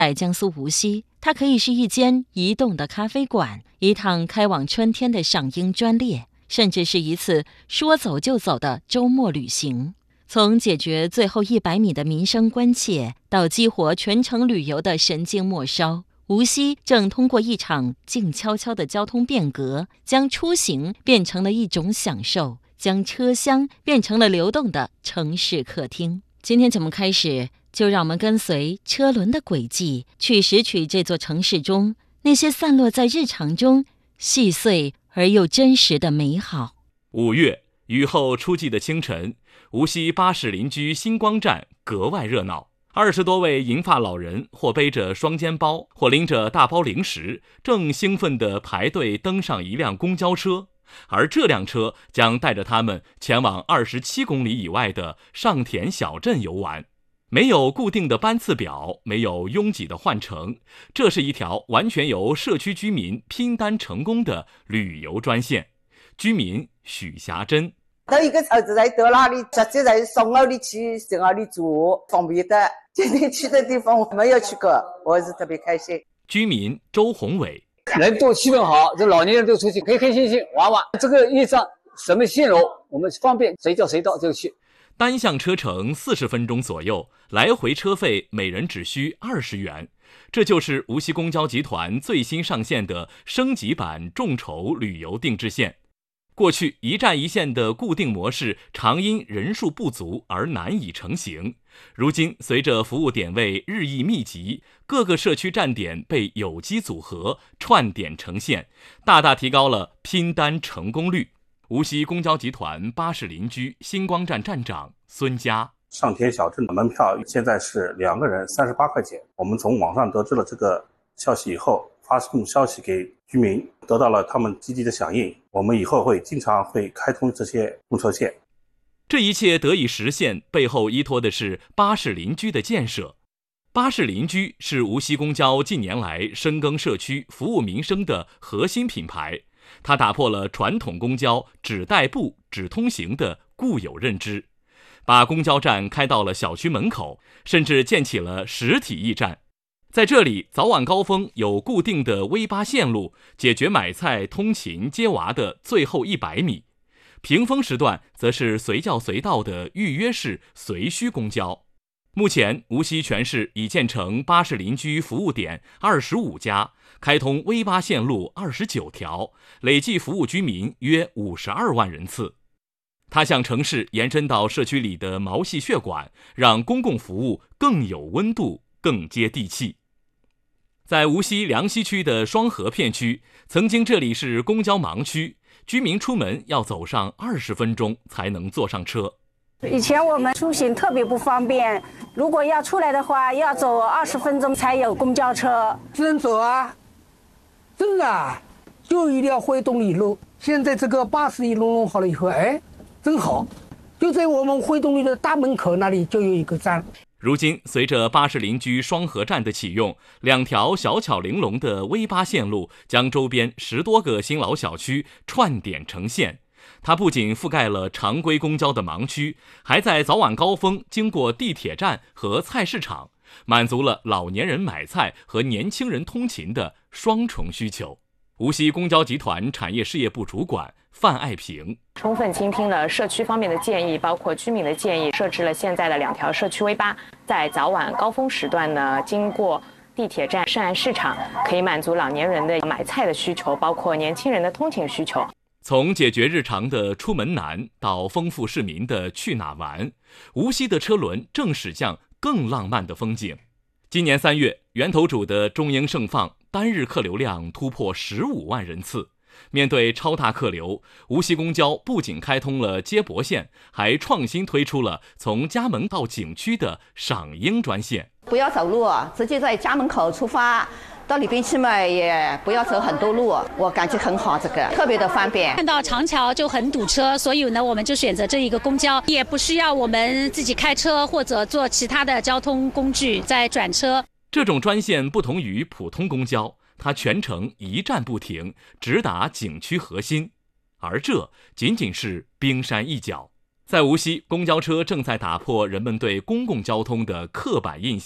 在江苏无锡，它可以是一间移动的咖啡馆，一趟开往春天的赏樱专列，甚至是一次说走就走的周末旅行。从解决最后100米的民生关切，到激活全城旅游的神经末梢，无锡正通过一场静悄悄的交通变革，将出行变成了一种享受，将车厢变成了流动的城市客厅。今天节目开始，就让我们跟随车轮的轨迹，去拾取这座城市中那些散落在日常中细碎而又真实的美好。 5月雨后初霁的清晨，无锡巴士邻居星光站格外热闹。20多位银发老人，或背着双肩包，或拎着大包零食，正兴奋地排队登上一辆公交车。而这辆车将带着他们前往27公里以外的上田小镇游玩。没有固定的班次表，没有拥挤的换乘，这是一条完全由社区居民拼单成功的旅游专线。居民许霞珍： 到一个车子在到哪里，直接在送到你去，正好你住，方便的。今天去的地方我没有去过，我是特别开心。 居民周宏伟： 人多气氛好，这老年人都出去开开心心玩玩。这个一上什么线路，我们方便谁叫谁到就去。 单向车程40分钟左右，来回车费每人只需20元。这就是无锡公交集团最新上线的升级版众筹旅游定制线。过去一站一线的固定模式常因人数不足而难以成型，如今随着服务点位日益密集，各个社区站点被有机组合串点成线，大大提高了拼单成功率。无锡公交集团巴士邻居星光站站长孙佳： 上田小镇的门票现在是2个人38块钱。我们从网上得知了这个消息以后，发送消息给居民，得到了他们积极的响应。我们以后经常会开通这些公车线。 这一切得以实现，背后依托的是巴士邻居的建设。巴士邻居是无锡公交近年来深耕社区、服务民生的核心品牌。它打破了传统公交只代步、只通行的固有认知，把公交站开到了小区门口，甚至建起了实体驿站。在这里，早晚高峰有固定的微巴线路，解决买菜、通勤、接娃的最后100米；平峰时段则是随叫随到的预约式随需公交。目前，无锡全市已建成巴士邻居服务点25家，开通微巴线路29条，累计服务居民约52万人次。它向城市延伸到社区里的毛细血管，让公共服务更有温度、更接地气。在无锡梁溪区的双河片区，曾经这里是公交盲区，居民出门要走上20分钟才能坐上车。 以前我们出行特别不方便，如果要出来的话，要走20分钟才有公交车。 只能走啊，真的啊，就一定要会动力路。现在这个巴士一弄好了以后，真好，就在我们会动力的大门口那里就有一个站。 如今，随着巴士邻居双河站的启用，2条小巧玲珑的微巴线路将周边10多个新老小区串点成线。它不仅覆盖了常规公交的盲区，还在早晚高峰经过地铁站和菜市场，满足了老年人买菜和年轻人通勤的双重需求。无锡公交集团产业事业部主管范爱平： 充分倾听了社区方面的建议，包括居民的建议，设置了现在的2条社区微巴，在早晚高峰时段呢，经过地铁站、圣安市场，可以满足老年人的买菜的需求，包括年轻人的通勤需求。 从解决日常的出门难到丰富市民的去哪玩，无锡的车轮正驶向更浪漫的风景。今年3月，源头渚的中英盛放单日客流量突破15万人次。面对超大客流，无锡公交不仅开通了接驳线，还创新推出了从家门到景区的赏樱专线。 不要走路，直接在家门口出发，到里边去嘛，也不要走很多路，我感觉很好，这个特别的方便。 看到长桥就很堵车，所以呢，我们就选择这一个公交，也不需要我们自己开车或者坐其他的交通工具再转车。 这种专线不同于普通公交，它全程一站不停，直达景区核心。而这仅仅是冰山一角。在无锡，公交车正在打破人们对公共交通的刻板印象，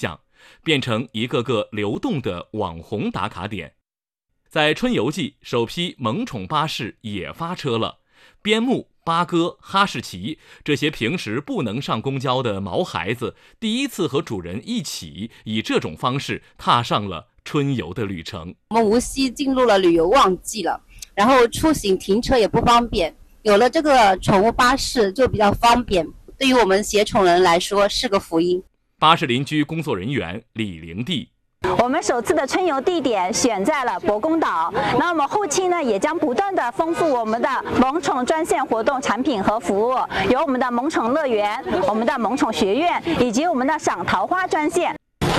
变成一个个流动的网红打卡点。在春游季，首批萌宠巴士也发车了，边牧、八哥、哈士奇这些平时不能上公交的毛孩子，第一次和主人一起以这种方式踏上了春游的旅程。 我们无锡进入了旅游旺季了，然后出行停车也不方便，有了这个宠物巴士就比较方便，对于我们携宠人来说是个福音。 巴士邻居工作人员李玲娣， 我们首次的春游地点选在了博公岛，那我们后期呢也将不断的丰富我们的萌宠专线活动产品和服务，有我们的萌宠乐园、我们的萌宠学院以及我们的赏桃花专线。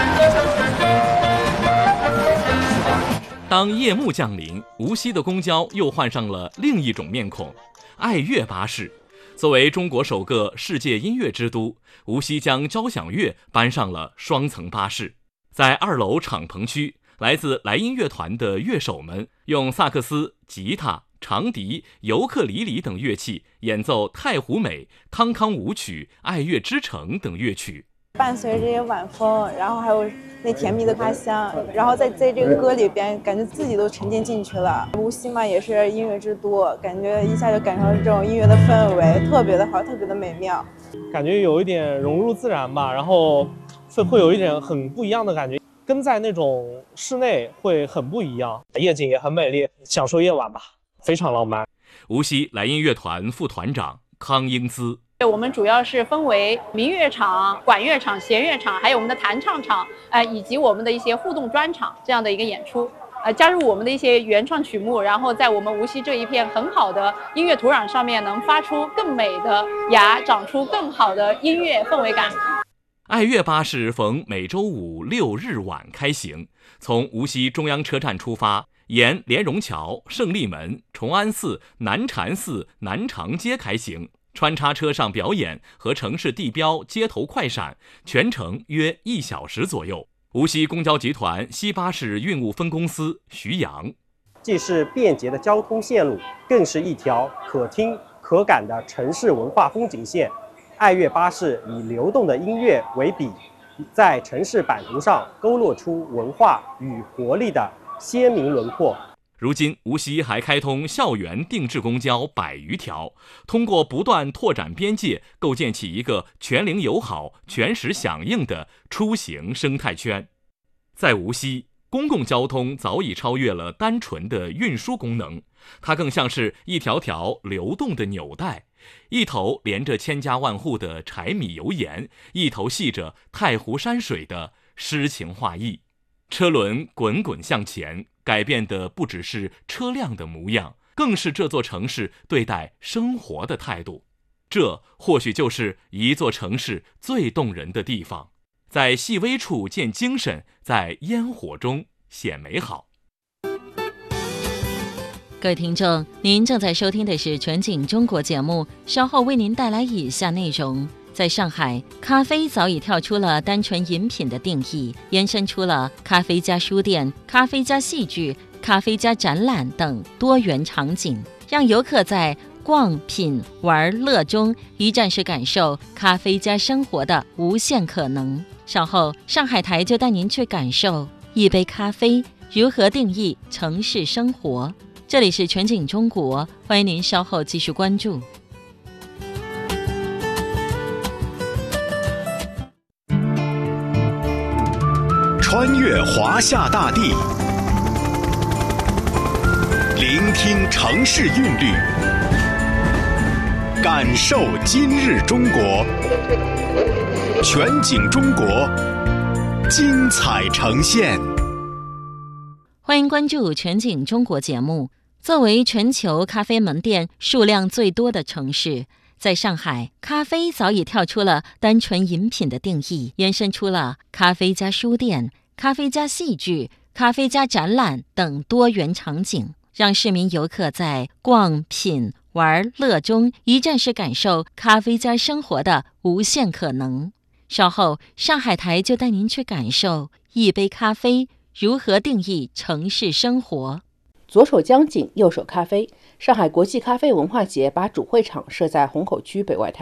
当夜幕降临，无锡的公交又换上了另一种面孔——爱乐巴士。作为中国首个世界音乐之都，无锡将交响乐搬上了双层巴士。在2楼敞篷区，来自来音乐团的乐手们用萨克斯、吉他、长笛、尤克里里等乐器演奏太湖美、康康舞曲、爱乐之城等乐曲。 伴随这些晚风，然后还有那甜蜜的花香，然后在这个歌里边，感觉自己都沉浸进去了。无锡嘛，也是音乐之都，感觉一下就感受到这种音乐的氛围，特别的好，特别的美妙。 感觉有一点融入自然吧，然后会有一点很不一样的感觉，跟在那种室内会很不一样。夜景也很美丽，享受夜晚吧，非常浪漫。 无锡来音乐团副团长康英姿， 我们主要是分为民乐场、管乐场、弦乐场，还有我们的弹唱场，以及我们的一些互动专场这样的一个演出。加入我们的一些原创曲目，然后在我们无锡这一片很好的音乐土壤上面，能发出更美的芽，长出更好的音乐氛围感。 爱乐巴士逢每周五6日晚开行，从无锡中央车站出发，沿莲蓉桥、胜利门、崇安寺、南禅寺、南长街开行，穿插车上表演和城市地标街头快闪，全程约1小时左右。无锡公交集团西巴士运务分公司徐阳， 既是便捷的交通线路，更是一条可听可感的城市文化风景线。爱乐巴士以流动的音乐为笔，在城市版图上勾勒出文化与活力的鲜明轮廓。 如今，无锡还开通校园定制公交100余条，通过不断拓展边界，构建起一个全龄友好、全时响应的出行生态圈。在无锡，公共交通早已超越了单纯的运输功能，它更像是一条条流动的纽带，一头连着千家万户的柴米油盐，一头系着太湖山水的诗情画意。车轮滚滚向前，改变的不只是车辆的模样，更是这座城市对待生活的态度。这或许就是一座城市最动人的地方，在细微处见精神，在烟火中显美好。 各位听众，您正在收听的是全景中国节目，稍后为您带来以下内容。在上海，咖啡早已跳出了单纯饮品的定义，延伸出了咖啡加书店、咖啡加戏剧、咖啡加展览等多元场景，让游客在逛、品、玩、乐中一站式感受咖啡加生活的无限可能。稍后，上海台就带您去感受一杯咖啡如何定义城市生活。这里是全景中国，欢迎您稍后继续关注。 穿越华夏大地，聆听城市韵律，感受今日中国。全景中国，精彩呈现。 欢迎关注全景中国节目。作为全球咖啡门店数量最多的城市，在上海，咖啡早已跳出了单纯饮品的定义，延伸出了咖啡加书店、咖啡加戏剧、咖啡加展览等多元场景，让市民游客在逛、品、玩、乐中一站式感受咖啡加生活的无限可能。稍后，上海台就带您去感受一杯咖啡如何定义城市生活。 左手江景，右手咖啡。上海国际咖啡文化节把主会场设在虹口区北外滩。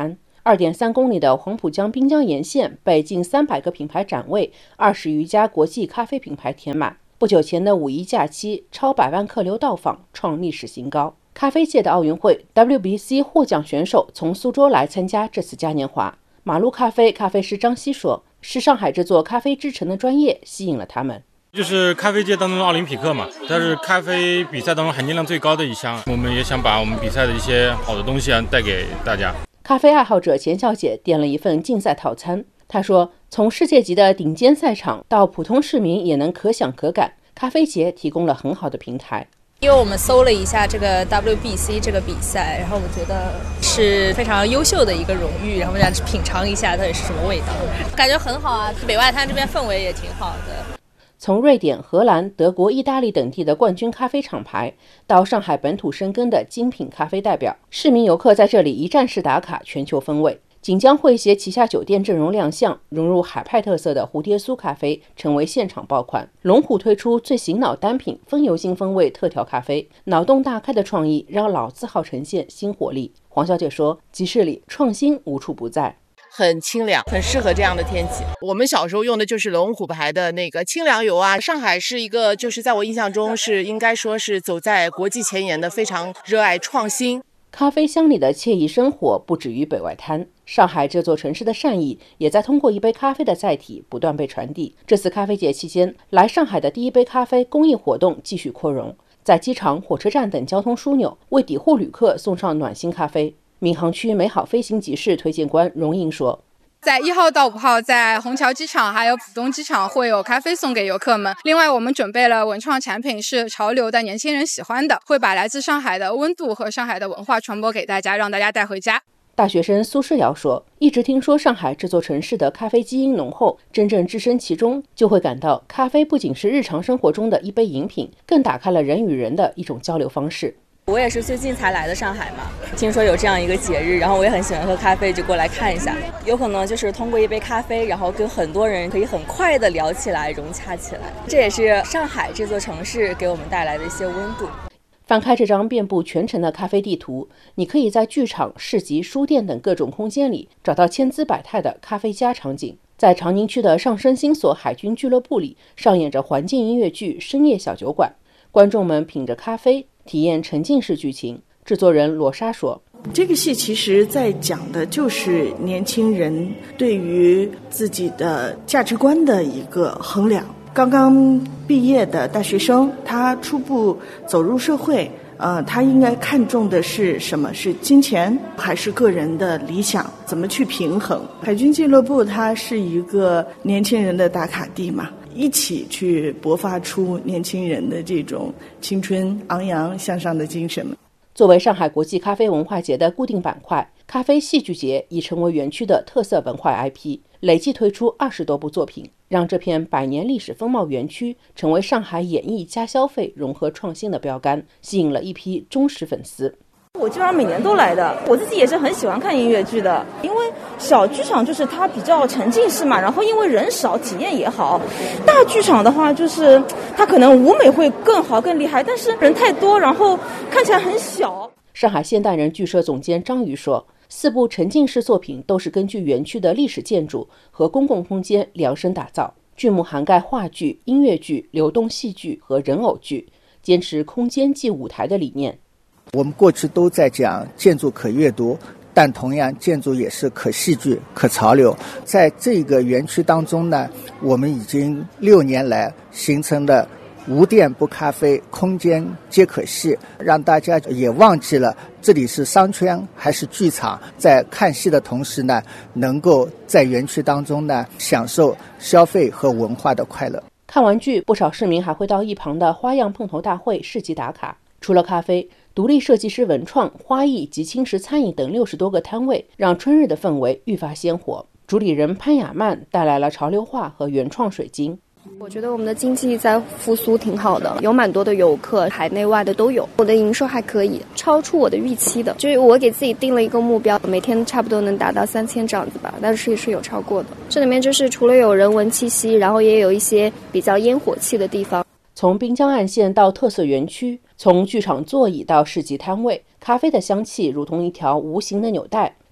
2.3公里的黄浦江滨江沿线被近300个品牌展位、20余家国际咖啡品牌填满。不久前的五一假期，超100万客流到访，创历史新高。咖啡界的奥运会 WBC 获奖选手从苏州来参加这次嘉年华。马路咖啡咖啡师张希说，是上海制作咖啡制成的专业吸引了他们。 就是咖啡界当中的奥林匹克嘛，它是咖啡比赛当中含金量最高的一项，我们也想把我们比赛的一些好的东西带给大家。 咖啡爱好者钱小姐点了一份竞赛套餐，她说，从世界级的顶尖赛场到普通市民也能可享可感，咖啡节提供了很好的平台。 因为我们搜了一下这个 WBC 这个比赛，然后我觉得是非常优秀的一个荣誉，然后我想品尝一下到底是什么味道，感觉很好啊。北外滩这边氛围也挺好的。 从瑞典、荷兰、德国、意大利等地的冠军咖啡厂牌，到上海本土深耕的精品咖啡代表，市民游客在这里一站式打卡全球风味。锦江汇协旗下酒店阵容亮相，融入海派特色的蝴蝶酥咖啡成为现场爆款。龙虎推出最醒脑单品风油精风味特调咖啡，脑洞大开的创意让老字号呈现新活力。黄小姐说，集市里创新无处不在。 很清凉，很适合这样的天气。我们小时候用的就是龙虎牌的那个清凉油啊。上海是一个，就是在我印象中是应该说是走在国际前沿的，非常热爱创新。 咖啡香里的惬意生活不止于北外滩，上海这座城市的善意也在通过一杯咖啡的载体不断被传递。这次咖啡节期间，来上海的第一杯咖啡公益活动继续扩容，在机场、火车站等交通枢纽为抵沪旅客送上暖心咖啡。闵行区美好飞行集市推荐官荣颖说， 在1号到5号，在虹桥机场还有浦东机场会有咖啡送给游客们。另外，我们准备了文创产品，是潮流的年轻人喜欢的，会把来自上海的温度和上海的文化传播给大家，让大家带回家。 大学生苏诗瑶说，一直听说上海这座城市的咖啡基因浓厚，真正置身其中，就会感到咖啡不仅是日常生活中的一杯饮品，更打开了人与人的一种交流方式。 我也是最近才来的上海嘛，听说有这样一个节日，然后我也很喜欢喝咖啡，就过来看一下。有可能就是通过一杯咖啡，然后跟很多人可以很快的聊起来，融洽起来。这也是上海这座城市给我们带来的一些温度。 翻开这张遍布全城的咖啡地图，你可以在剧场、市集、书店等各种空间里找到千姿百态的咖啡家场景。在长宁区的上升星所海军俱乐部里，上演着环境音乐剧《深夜小酒馆》，观众们品着咖啡，体验沉浸式剧情。制作人罗莎说， 这个戏其实在讲的就是年轻人对于自己的价值观的一个衡量。刚刚毕业的大学生，他初步走入社会，他应该看重的是什么？是金钱还是个人的理想？怎么去平衡？海军俱乐部它是一个年轻人的打卡地嘛，一起去勃发出年轻人的这种青春昂扬向上的精神。 作为上海国际咖啡文化节的固定板块，咖啡戏剧节已成为园区的特色文化 IP， 累计推出20多部作品，让这片100年历史风貌园区成为上海演艺加消费融合创新的标杆，吸引了一批忠实粉丝。 我基本上每年都来的，我自己也是很喜欢看音乐剧的，因为小剧场就是它比较沉浸式嘛，然后因为人少，体验也好。大剧场的话，就是它可能舞美会更好更厉害，但是人太多，然后看起来很小。 上海现代人剧社总监张瑜说，4部沉浸式作品都是根据园区的历史建筑和公共空间量身打造，剧目涵盖话剧、音乐剧、流动戏剧和人偶剧，坚持空间即舞台的理念。 我们过去都在讲建筑可阅读，但同样建筑也是可戏剧、可潮流。在这个园区当中呢，我们已经6年来形成了无店不咖啡，空间皆可戏，让大家也忘记了这里是商圈还是剧场，在看戏的同时呢，能够在园区当中呢享受消费和文化的快乐。 看完剧，不少市民还会到一旁的花样碰头大会市集打卡。除了咖啡，独立设计师文创、花艺及轻食餐饮等60多个摊位，让春日的氛围愈发鲜活。主理人潘雅曼带来了潮流画和原创水晶。 我觉得我们的经济在复苏挺好的，有蛮多的游客，海内外的都有。我的营收还可以，超出我的预期的。就是我给自己定了一个目标，每天差不多能达到3000这样子吧，但是也是有超过的。这里面就是除了有人文气息，然后也有一些比较烟火气的地方。 从滨江岸线到特色园区，从剧场座椅到市集摊位，咖啡的香气如同一条无形的纽带，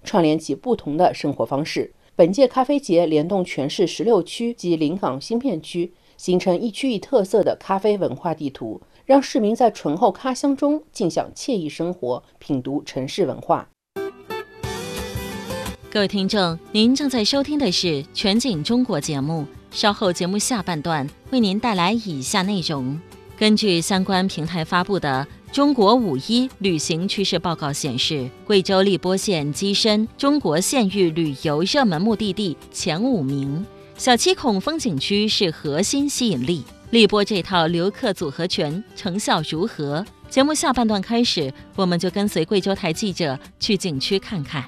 串联起不同的生活方式。本届咖啡节联动全市16区及临港新片区，形成一区一特色的咖啡文化地图，让市民在醇厚咖香中尽享惬意生活，品读城市文化。 各位听众，您正在收听的是全景中国节目，稍后节目下半段为您带来以下内容。根据相关平台发布的中国5·1旅行趋势报告显示，贵州荔波县跻身中国县域旅游热门目的地前5名，小七孔风景区是核心吸引力。荔波这套游客组合拳成效如何？节目下半段开始，我们就跟随贵州台记者去景区看看。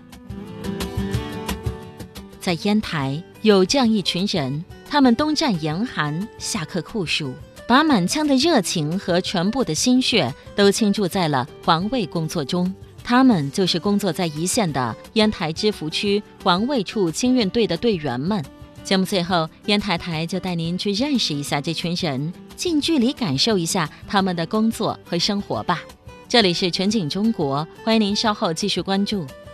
在烟台有这样一群人，他们冬战严寒，夏刻酷暑，把满腔的热情和全部的心血都倾注在了环卫工作中。他们就是工作在一线的烟台芝罘区环卫处清运队的队员们。节目最后，烟台台就带您去认识一下这群人，近距离感受一下他们的工作和生活吧。这里是全景中国，欢迎您稍后继续关注。